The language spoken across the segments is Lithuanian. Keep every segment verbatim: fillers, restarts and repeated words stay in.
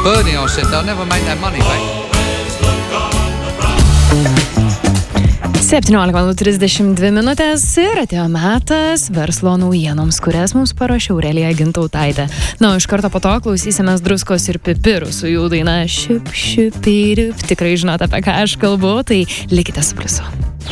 Bernie, I said, they'll never make that money back. septyniolika valandų trisdešimt dvi minutės ir atėjo metas verslo naujienoms, kurias mums paruošė Aurelija Gintautaitė. Na, o iš karto po to klausysimės Druskos ir pipirų su jų daina Šip, šipiriup. Tikrai žinote, apie ką aš kalbu, tai likite su Pliusu.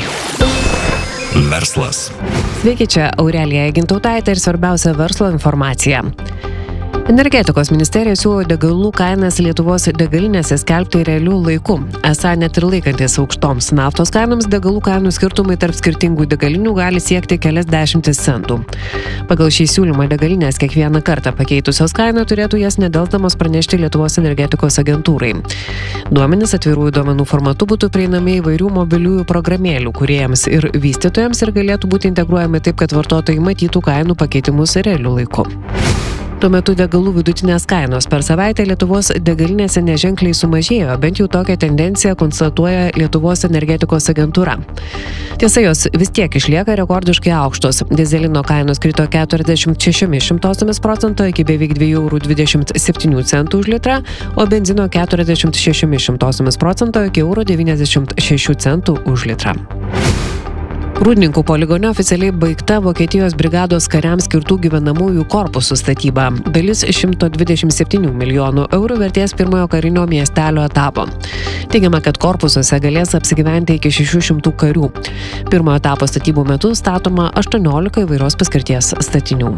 Verslas. Sveiki, čia Aurelija Gintautaitė ir svarbiausia verslo informacija. Energetikos ministerija siūlo degalų kainas Lietuvos degalinėse skelbti realių laikų. Esą net ir laikantis aukštoms naftos kainoms, degalų kainų skirtumai tarp skirtingų degalinių gali siekti kelias dešimtis centų. Pagal šį siūlymą degalinės kiekvieną kartą pakeitusios kainą turėtų jas nedelsdamos pranešti Lietuvos energetikos agentūrai. Duomenys atvirųjų duomenų formatu būtų prieinami įvairių mobiliųjų programėlių kūrėjams ir vystytojams ir galėtų būti integruojami taip, kad vartotojai matytų kainų pakeitimus realiu laiku. Tuo metu degalų vidutinės kainos per savaitę Lietuvos degalinėse neženkliai sumažėjo, bent jau tokią tendenciją konstatuoja Lietuvos energetikos agentūra. Tiesa, jos vis tiek išlieka rekordiškai aukštos. Dizelino kainos krito keturiasdešimt šešiomis šimtosiomis procento iki beveik dviejų eurų dvidešimt septynių centų už litrą, o benzino keturiasdešimt šešiomis šimtosiomis procento iki euro devyniasdešimt šešių centų už litrą. Rūdninkų poligone oficialiai baigta Vokietijos brigados kariams skirtų gyvenamųjų korpusų statyba. Dalis šimto dvidešimt septynių milijonų eurų vertės pirmojo karinio miestelio etapo. Teigiama, kad korpusuose galės apsigyventi iki šešių šimtų karių. Pirmojo etapo statybų metu statoma aštuoniolika įvairios paskirties statinių.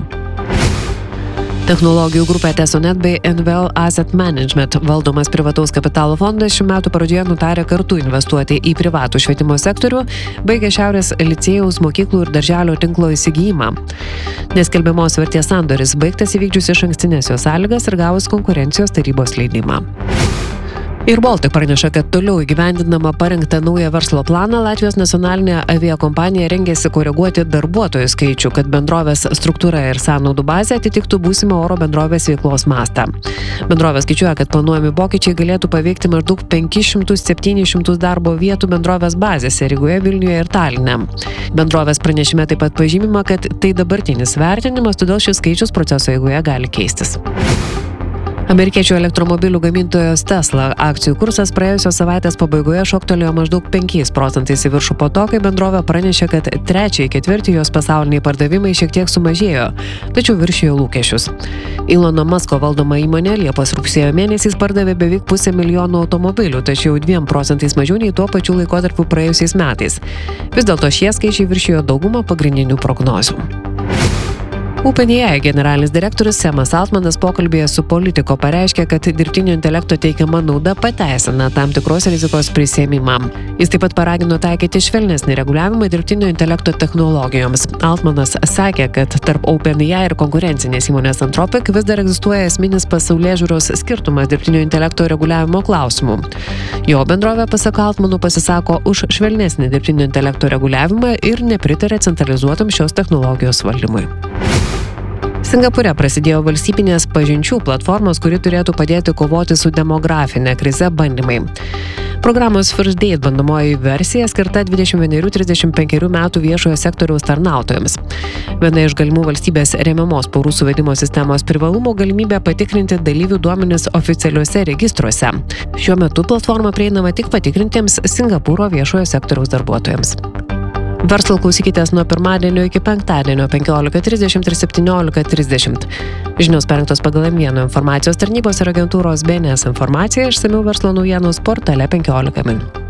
Technologijų grupė Tesonet bei N V L Asset Management valdomas privataus kapitalo fondas šių metų pradžioje nutarė kartu investuoti į privatų švietimo sektorių, baigė Šiaurės licėjaus, mokyklų ir darželio tinklo įsigijimą. Neskelbiamos vertės sandoris baigtas įvykdžius išankstines jo sąlygas ir gavus konkurencijos tarybos leidimą. Ir Baltic praneša, kad toliau įgyvendinama parengta naują verslo planą, Latvijos nacionalinė aviakompanija rengėsi koreguoti darbuotojų skaičių, kad bendrovės struktūra ir sąnaudų bazė atitiktų būsimą oro bendrovės veiklos mastą. Bendrovė skaičiuoja, kad planuojami pokyčiai galėtų paveikti maždaug penkis šimtus septynis šimtus darbo vietų bendrovės bazėse Rygoje, Vilniuje ir Taline. Bendrovės pranešime taip pat pažymima, kad tai dabartinis vertinimas, todėl šis skaičius proceso eigoje gali keistis. Amerikiečių elektromobilių gamintojos Tesla akcijų kursas praėjusios savaitės pabaigoje šoktelėjo maždaug penkiais procentais į viršų po to, kai bendrovė pranešė, kad trečiąjį ketvirtį jos pasauliniai pardavimai šiek tiek sumažėjo, tačiau viršijo lūkesčius. Elono Musko valdoma įmonė Liepos rugsėjo mėnesiais pardavė beveik pusę milijono automobilių, tačiau dviem procentais mažiau nei tuo pačiu laikotarpiu praėjusiais metais. Vis dėlto šie skaičiai viršijo daugumą pagrindinių prognozių. OpenAI generalinis direktorius Semas Altmanas pokalbėje su Politico pareiškė, kad dirbtinio intelekto teikiama nauda pateisina tam tikros rizikos prisiėmimą. Jis taip pat paragino taikyti švelnesnį reguliavimą dirbtinio intelekto technologijoms. Altmanas sakė, kad tarp OpenAI ir konkurencinės įmonės Anthropic vis dar egzistuoja esminis pasaulėžiūros skirtumas dirbtinio intelekto reguliavimo klausimų. Jo bendrovė, pasak Altmano, pasisako už švelnesnį dirbtinio intelekto reguliavimą ir nepritarė centralizuotam šios technologijos valdymui. Singapūre prasidėjo valstybinės pažinčių platformos, kuri turėtų padėti kovoti su demografinė krize bandymai. Programos First Date bandomoji versija skirta dvidešimt vienerių trisdešimt penkerių metų viešojo sektoriaus tarnautojams. Viena iš galimų valstybės remiamos porų suvedimo sistemos privalumų galimybė patikrinti dalyvių duomenis oficialiuose registruose. Šiuo metu platforma prieinama tik patikrintiems Singapūro viešojo sektoriaus darbuotojams. Verslo klausykitės nuo pirmadienio iki penktadienio penkiolika trisdešimt ir septyniolika trisdešimt. Žinios parengtos pagal M vienas informacijos tarnybos ir agentūros B N S informaciją, išsamiau verslo naujienos portale penkiolika min.